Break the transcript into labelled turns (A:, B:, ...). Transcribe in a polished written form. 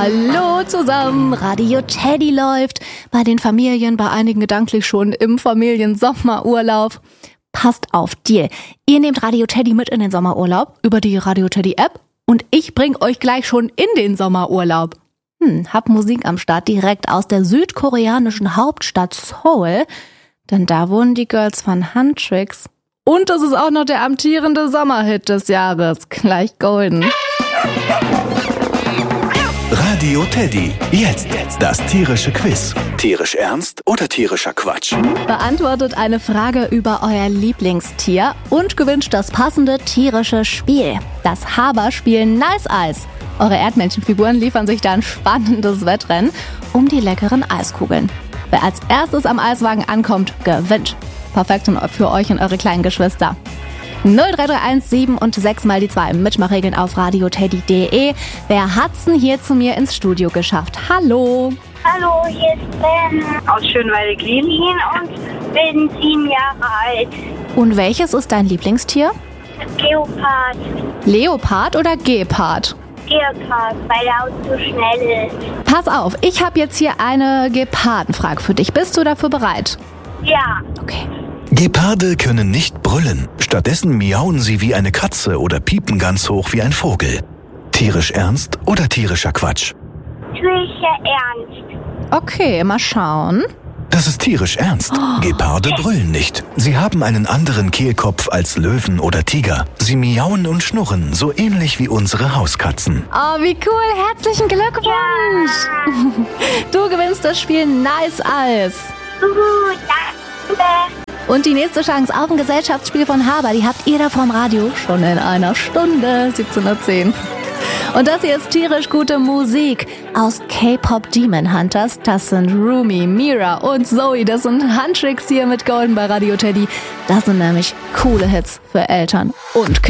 A: Hallo zusammen, Radio Teddy läuft. Bei den Familien, bei einigen gedanklich schon im Familiensommerurlaub. Passt auf, Deal. Ihr nehmt Radio Teddy mit in den Sommerurlaub über die Radio Teddy App und ich bring euch gleich schon in den Sommerurlaub. Hab Musik am Start direkt aus der südkoreanischen Hauptstadt Seoul, denn da wohnen die Girls von Huntrix. Und es ist auch noch der amtierende Sommerhit des Jahres, gleich golden.
B: Radio Teddy, jetzt das tierische Quiz. Tierisch ernst oder tierischer Quatsch?
A: Beantwortet eine Frage über euer Lieblingstier und gewünscht das passende tierische Spiel. Das Haberspiel Nice Eis. Eure Erdmännchenfiguren liefern sich da ein spannendes Wettrennen um die leckeren Eiskugeln. Wer als erstes am Eiswagen ankommt, gewinnt. Perfekt für euch und eure kleinen Geschwister. 0331 7 und 6 mal die 2. Mitmachregeln auf radioteddy.de. Wer hat's denn hier zu mir ins Studio geschafft? Hallo.
C: Hallo, hier ist Ben aus Schönwalde-Gliemin und bin 7 Jahre alt.
A: Und welches ist dein Lieblingstier?
C: Geopard.
A: Leopard oder Gepard?
C: Geopard, weil der Auto so schnell ist.
A: Pass auf, ich habe jetzt hier eine Gepardenfrage für dich. Bist du dafür bereit?
C: Ja.
A: Okay.
B: Geparde können nicht brüllen. Stattdessen miauen sie wie eine Katze oder piepen ganz hoch wie ein Vogel. Tierisch ernst oder tierischer Quatsch?
C: Tierischer Ernst.
A: Okay, mal schauen.
B: Das ist tierisch ernst. Geparde brüllen nicht. Sie haben einen anderen Kehlkopf als Löwen oder Tiger. Sie miauen und schnurren, so ähnlich wie unsere Hauskatzen.
A: Oh, wie cool. Herzlichen Glückwunsch.
C: Ja.
A: Du gewinnst das Spiel Nice Eis.
C: Danke.
A: Und die nächste Chance auf ein Gesellschaftsspiel von Haber, die habt ihr da vom Radio schon in einer Stunde, 17:10 Uhr. Und das hier ist tierisch gute Musik aus K-Pop Demon Hunters. Das sind Rumi, Mira und Zoe. Das sind Huntrix hier mit Golden bei Radio Teddy. Das sind nämlich coole Hits für Eltern und Kinder.